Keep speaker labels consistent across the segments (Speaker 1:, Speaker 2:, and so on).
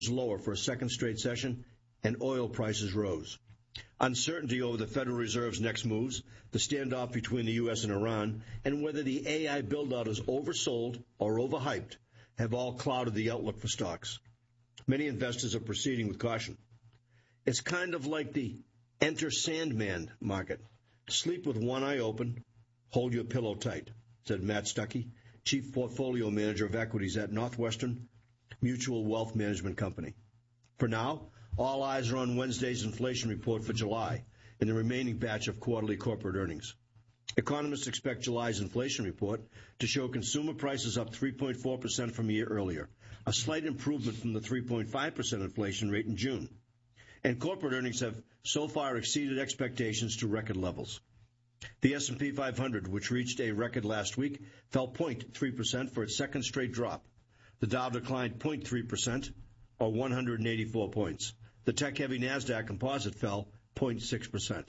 Speaker 1: lower for a second straight session, and oil prices rose. Uncertainty over the Federal Reserve's next moves, the standoff between the U.S. and Iran, and whether the AI build-out is oversold or overhyped have all clouded the outlook for stocks. Many investors are proceeding with caution. It's kind of like the enter Sandman market. Sleep with one eye open, hold your pillow tight, said Matt Stuckey, Chief Portfolio Manager of Equities at Northwestern Mutual Wealth Management Company. For now, all eyes are on Wednesday's inflation report for July and the remaining batch of quarterly corporate earnings. Economists expect July's inflation report to show consumer prices up 3.4% from a year earlier, a slight improvement from the 3.5% inflation rate in June. And corporate earnings have so far exceeded expectations to record levels. The S&P 500, which reached a record last week, fell 0.3% for its second straight drop. The Dow declined 0.3%, or 184 points. The tech-heavy NASDAQ composite fell 0.6%.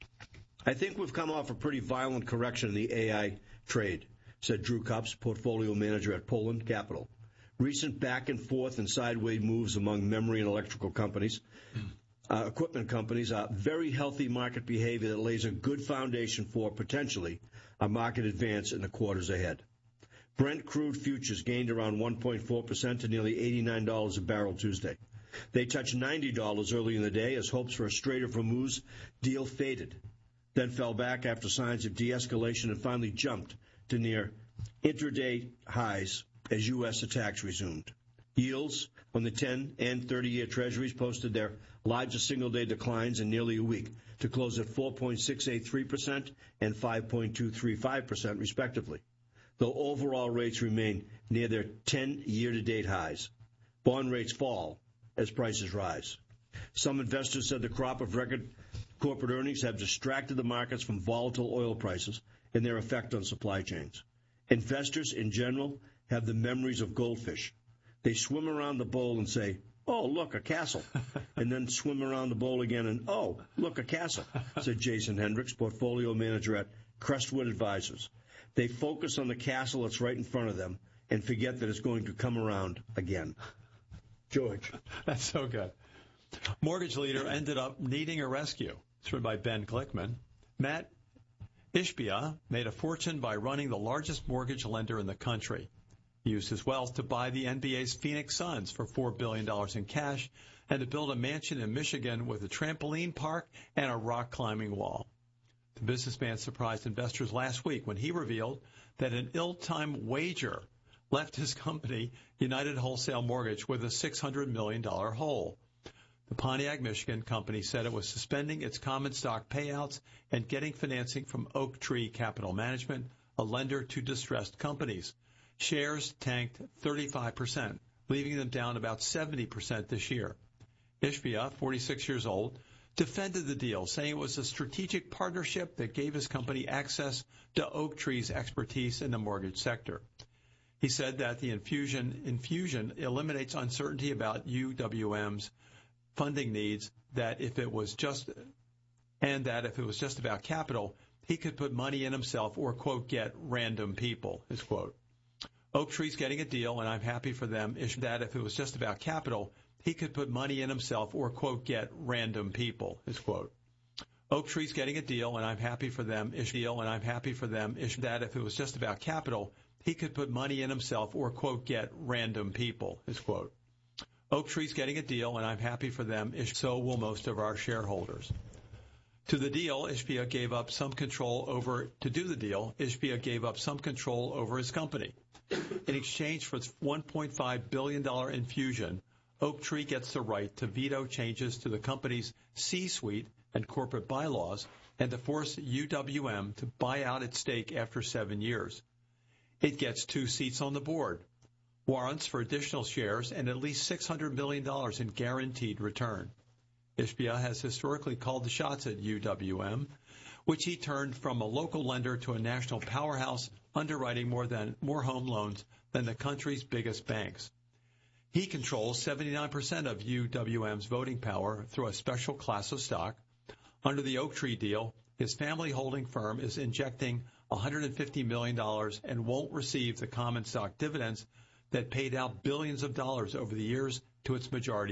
Speaker 1: I think we've come off a pretty violent correction in the AI trade, said Drew Cups, portfolio manager at Poland Capital. Recent back and forth and sideways moves among memory and electrical companies, equipment companies, are very healthy market behavior that lays a good foundation for, potentially, a market advance in the quarters ahead. Brent crude futures gained around 1.4% to nearly $89 a barrel Tuesday. They touched $90 early in the day as hopes for a Strait of Hormuz deal faded, then fell back after signs of de-escalation and finally jumped to near intraday highs as U.S. attacks resumed. Yields on the 10 and 30-year Treasuries posted their largest single-day declines in nearly a week to close at 4.683% and 5.235%, respectively, though overall rates remain near their 10-year-to-date highs. Bond rates fall as prices rise. Some investors said the crop of record corporate earnings have distracted the markets from volatile oil prices and their effect on supply chains. Investors in general have the memories of goldfish. They swim around the bowl and say, "Oh, look, a castle," and then swim around the bowl again and, "Oh, look, a castle," said Jason Hendricks, portfolio manager at Crestwood Advisors. They focus on the castle that's right in front of them and forget that it's going to come around again. George.
Speaker 2: That's so good. Mortgage leader ended up needing a rescue. It's written by Ben Glickman. Matt Ishbia made a fortune by running the largest mortgage lender in the country. He used his wealth to buy the NBA's Phoenix Suns for $4 billion in cash and to build a mansion in Michigan with a trampoline park and a rock climbing wall. The businessman surprised investors last week when he revealed that an ill-timed wager left his company, United Wholesale Mortgage, with a $600 million hole. The Pontiac, Michigan company said it was suspending its common stock payouts and getting financing from Oak Tree Capital Management, a lender to distressed companies. Shares tanked 35%, leaving them down about 70% this year. Ishbia, 46 years old, defended the deal, saying it was a strategic partnership that gave his company access to Oak Tree's expertise in the mortgage sector. He said that the infusion eliminates uncertainty about UWM's funding needs, that if it was just about capital, he could put money in himself or, quote, get random people, his quote. Oak Tree's getting a deal, and I'm happy for them. That if it was just about capital, he could put money in himself or, quote, get random people, his quote. Oak Tree's getting a deal, and I'm happy for them. That if it was just about capital, he could put money in himself or, quote, get random people, his quote. Oak Tree's getting a deal, and I'm happy for them. So will most of our shareholders. To the deal, Ishbia gave up some control over his company. In exchange for its $1.5 billion infusion, Oak Tree gets the right to veto changes to the company's C-suite and corporate bylaws and to force UWM to buy out its stake after 7 years. It gets 2 seats on the board, warrants for additional shares, and at least $600 million in guaranteed return. Ishbia has historically called the shots at UWM, which he turned from a local lender to a national powerhouse, underwriting more home loans than the country's biggest banks. He controls 79% of UWM's voting power through a special class of stock. Under the Oak Tree deal, his family holding firm is injecting $150 million and won't receive the common stock dividends that paid out billions of dollars over the years to its majority